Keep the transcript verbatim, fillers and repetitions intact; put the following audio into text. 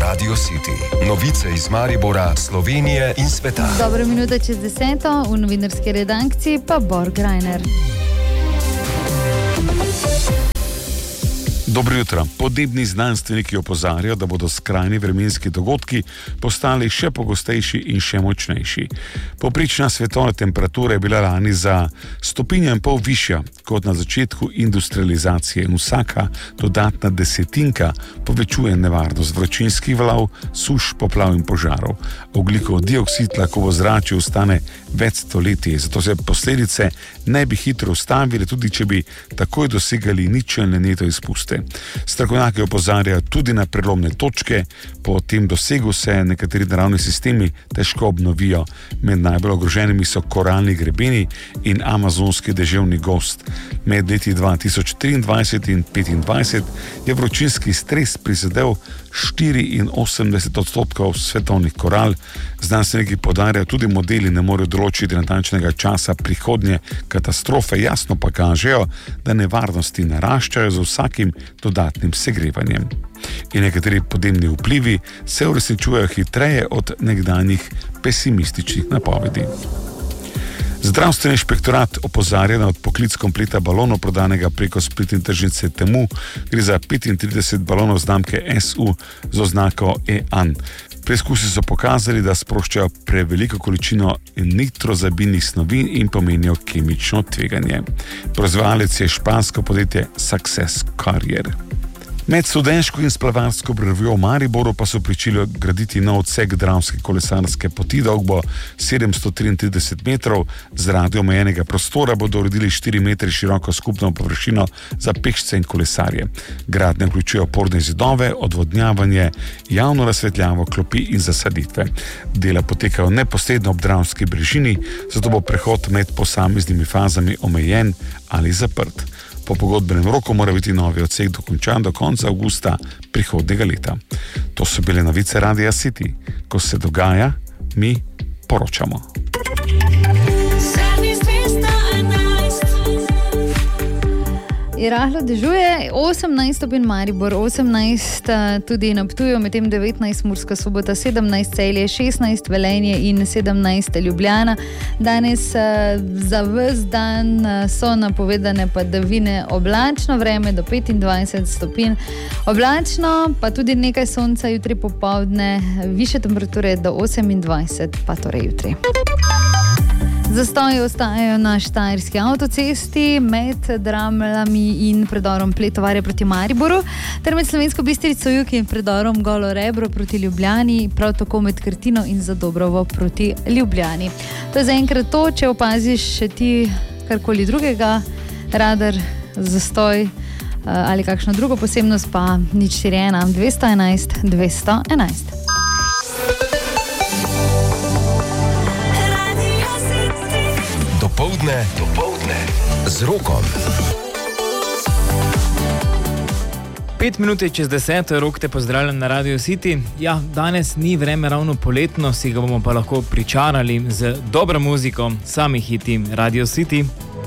Radio City. Novice iz Maribora, Slovenije in sveta. Dobro minuto čez deseto, v novinarski redakciji pa Bor Grajner. Dobro jutro. Podnebni znanstveniki opozarjajo, da bodo skrajni vremenski dogodki postali še pogostejši in še močnejši. Povprečna svetovna temperatura je bila lani za stopinjo in pol višja kot na začetku industrializacije in vsaka dodatna desetinka povečuje nevarnost vročinskih valov, suš, poplav in požarov. Ogljikov dioksid lahko v ozračju ostane več stoletij, zato se posledice ne bi hitro ustavile, tudi če bi takoj dosegali ničelne neto izpuste. Strokovnjaki opozarjajo tudi na prelomne točke. Po tem dosegu se nekateri naravni sistemi težko obnovijo. Med najbolj ogroženimi so koralni grebeni in amazonski deževni gozd. Med leti dva tisoč triindvajset in petindvajset je vročinski stres prizadel štiriinosemdeset odstotkov svetovnih koral. Znanstveniki poudarjajo, tudi modeli ne morejo določiti natančnega časa prihodnje katastrofe, jasno pa kažejo, da nevarnosti naraščajo z vsakim dodatnim segrevanjem. In nekateri podnebni vplivi se uresničujejo hitreje od nekdanjih pesimističnih napovedi. Zdravstveni inšpektorat opozarja na odpoklic kompleta balonov prodanega preko spletne tržnice Temu. Gre za petintrideset balonov znamke S U z oznako E A N. Preizkusi so pokazali, da sproščajo preveliko količino nitrozabilnih snovi in pomenijo kemično tveganje. Proizvajalec je špansko podjetje Success Carrier. Med Studenško in Splavarsko brvjo v Mariboru pa so pričeli graditi nov odsek dravske kolesarske poti, dolg bo sedemsto triintrideset metrov, zaradi omejenega prostora bodo uredili štiri metre široko skupno površino za pešce in kolesarje. Gradnja vključuje oporne zidove, odvodnjavanje, javno razsvetljavo, klopi in zasaditve. Dela potekajo neposredno ob dravski brežini, zato bo prehod med posameznimi fazami omejen ali zaprt. Po pogodbenem roku mora biti novi odsek dokončan do konca avgusta prihodnjega leta. To so bile novice Radia City. Ko se dogaja, mi poročamo. Je rahlo dežuje, osemnajst stopinj Maribor, osemnajst tudi na Ptuju, medtem devetnajst Murska Sobota, sedemnajst Celje, šestnajst Velenje in sedemnajst Ljubljana. Danes za ves dan so napovedane padavine, oblačno vreme do petindvajset stopinj, oblačno pa tudi nekaj sonca jutri popoldne, višje temperature do osemindvajset, pa torej jutri. Zastoji ostajajo na Štajerski avtocesti med Dramljami in predorom Pletovarje proti Mariboru, ter med Slovensko Bistrico jug in predorom Golo Rebro proti Ljubljani, prav tako med Krtino in Zadobrovo proti Ljubljani. To je zaenkrat to, če opaziš še ti karkoli drugega, radar, zastoj ali kakšno drugo posebnost, pa nič štiri ena dvesto enajst dvesto enajst. Dopoldne, dopoldne z Rokom. Pet minut je čez deseto, Rok te pozdravljam na Radio City. Ja, danes ni vreme ravno poletno, si ga bomo pa lahko pričarali z dobro muziko, sami hiti Radio City.